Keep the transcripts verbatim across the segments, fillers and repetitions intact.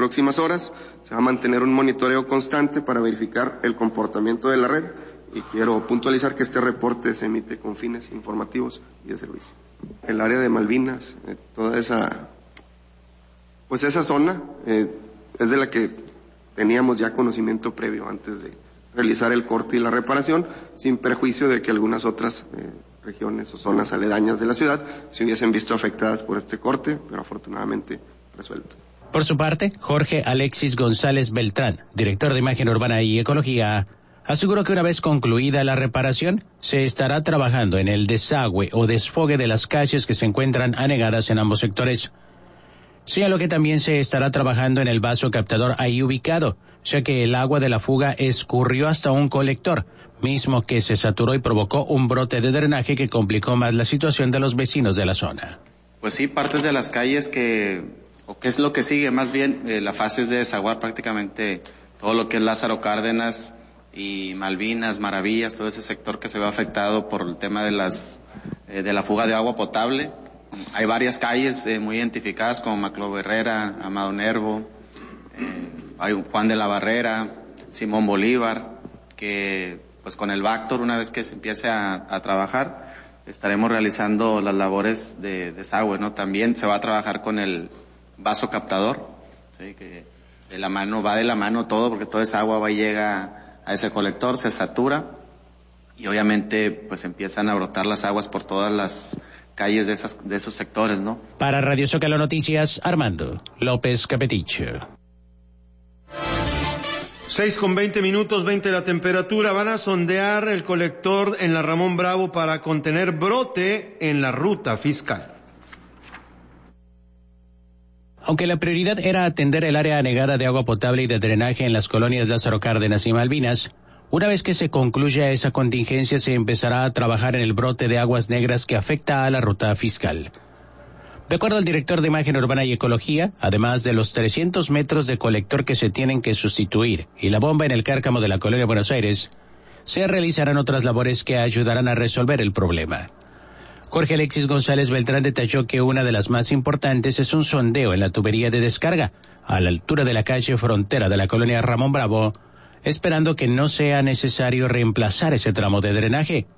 próximas horas. Se va a mantener un monitoreo constante para verificar el comportamiento de la red y quiero puntualizar que este reporte se emite con fines informativos y de servicio. El área de Malvinas, eh, toda esa, pues esa zona eh, es de la que teníamos ya conocimiento previo antes de realizar el corte y la reparación, sin perjuicio de que algunas otras eh, regiones o zonas aledañas de la ciudad se hubiesen visto afectadas por este corte, pero afortunadamente resuelto. Por su parte, Jorge Alexis González Beltrán, director de Imagen Urbana y Ecología, aseguró que una vez concluida la reparación, se estará trabajando en el desagüe o desfogue de las calles que se encuentran anegadas en ambos sectores. Señaló que también se estará trabajando en el vaso captador ahí ubicado, ya que el agua de la fuga escurrió hasta un colector, mismo que se saturó y provocó un brote de drenaje que complicó más la situación de los vecinos de la zona. Pues sí, partes de las calles que, o qué es lo que sigue, más bien eh, la fase es de desaguar prácticamente todo lo que es Lázaro Cárdenas y Malvinas, Maravillas, todo ese sector que se ve afectado por el tema de las eh, de la fuga de agua potable. Hay varias calles eh, muy identificadas como Maclov Herrera, Amado Nervo, eh, hay Juan de la Barrera, Simón Bolívar, que pues con el Bactor, una vez que se empiece a, a trabajar, estaremos realizando las labores de desagüe, ¿no? También se va a trabajar con el vaso captador, ¿sí? Que de la mano, va de la mano todo, porque toda esa agua va y llega a ese colector, se satura, y obviamente pues empiezan a brotar las aguas por todas las calles de esas de esos sectores, ¿no? Para Radio Zócalo Noticias, Armando López Capetiche. Seis con veinte minutos, veinte la temperatura. Van a sondear el colector en la Ramón Bravo para contener brote en la ruta fiscal. Aunque la prioridad era atender el área anegada de agua potable y de drenaje en las colonias Lázaro Cárdenas y Malvinas, una vez que se concluya esa contingencia se empezará a trabajar en el brote de aguas negras que afecta a la ruta fiscal. De acuerdo al director de Imagen Urbana y Ecología, además de los trescientos metros de colector que se tienen que sustituir y la bomba en el cárcamo de la colonia Buenos Aires, se realizarán otras labores que ayudarán a resolver el problema. Jorge Alexis González Beltrán detalló que una de las más importantes es un sondeo en la tubería de descarga, a la altura de la calle frontera de la colonia Ramón Bravo, esperando que no sea necesario reemplazar ese tramo de drenaje.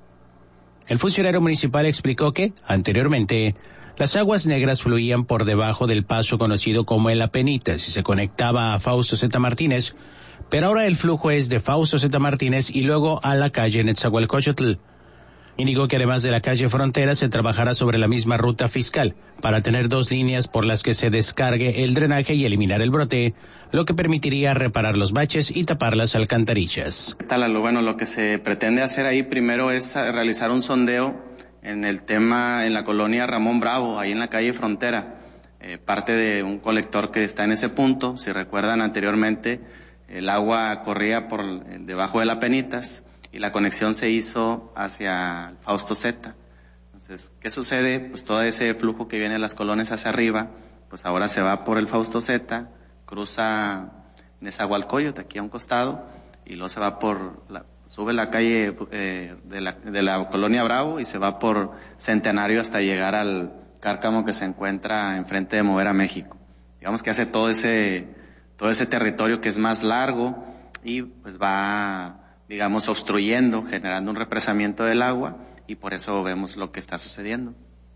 El funcionario municipal explicó que, anteriormente, las aguas negras fluían por debajo del paso conocido como el Apenitas y se conectaba a Fausto Zeta Martínez, pero ahora el flujo es de Fausto Zeta Martínez y luego a la calle Netzahualcóyotl. Indicó que además de la calle Frontera se trabajará sobre la misma ruta fiscal para tener dos líneas por las que se descargue el drenaje y eliminar el brote, lo que permitiría reparar los baches y tapar las alcantarillas. Bueno, lo que se pretende hacer ahí primero es realizar un sondeo en el tema, en la colonia Ramón Bravo, ahí en la calle Frontera, eh, parte de un colector que está en ese punto. Si recuerdan anteriormente, el agua corría por debajo de la Penitas y la conexión se hizo hacia Fausto Zeta. Entonces, ¿qué sucede? Pues todo ese flujo que viene de las colonias hacia arriba, pues ahora se va por el Fausto Zeta, cruza Nezahualcóyotl aquí a un costado y luego se va por la, sube la calle eh, de, la, de la colonia Bravo y se va por Centenario hasta llegar al cárcamo que se encuentra enfrente de Mover a México. Digamos que hace todo ese todo ese territorio que es más largo y pues va, digamos, obstruyendo, generando un represamiento del agua y por eso vemos lo que está sucediendo.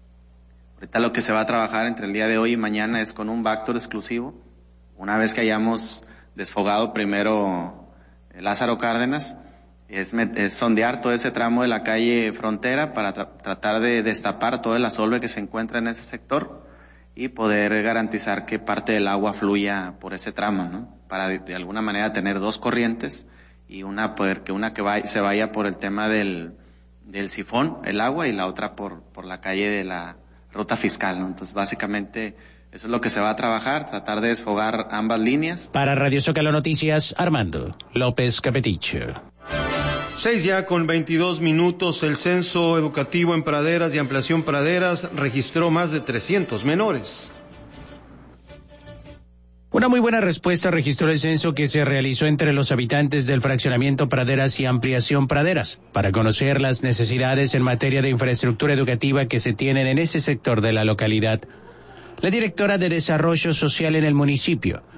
Ahorita lo que se va a trabajar entre el día de hoy y mañana es con un Bactor exclusivo. Una vez que hayamos desfogado primero Lázaro Cárdenas, es, es sondear todo ese tramo de la calle Frontera para tra- tratar de destapar todo el asolve que se encuentra en ese sector y poder garantizar que parte del agua fluya por ese tramo, ¿no? Para de, de alguna manera tener dos corrientes y una poder que una que vaya, se vaya por el tema del del sifón, el agua, y la otra por por la calle de la ruta fiscal, ¿no? Entonces básicamente eso es lo que se va a trabajar, tratar de desfogar ambas líneas. Para Radio Zócalo Noticias, Armando López Capetiche. Seis ya con veintidós minutos. El censo educativo en Praderas y Ampliación Praderas registró más de trescientos menores. Una muy buena respuesta registró el censo que se realizó entre los habitantes del fraccionamiento Praderas y Ampliación Praderas para conocer las necesidades en materia de infraestructura educativa que se tienen en ese sector de la localidad. La directora de Desarrollo Social en el municipio,